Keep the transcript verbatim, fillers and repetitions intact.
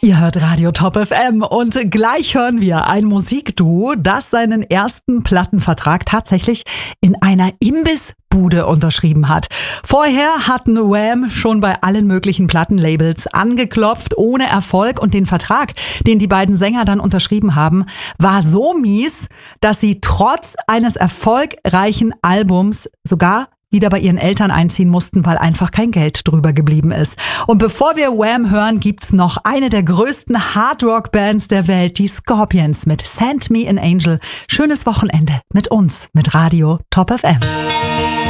Ihr hört Radio Top F M und gleich hören wir ein Musikduo, das seinen ersten Plattenvertrag tatsächlich in einer Imbissbude unterschrieben hat. Vorher hatten Wham schon bei allen möglichen Plattenlabels angeklopft, ohne Erfolg, und den Vertrag, den die beiden Sänger dann unterschrieben haben, war so mies, dass sie trotz eines erfolgreichen Albums sogar wieder bei ihren Eltern einziehen mussten, weil einfach kein Geld drüber geblieben ist. Und bevor wir Wham hören, gibt's noch eine der größten Hardrock-Bands der Welt, die Scorpions mit Send Me an Angel. Schönes Wochenende mit uns, mit Radio Top F M.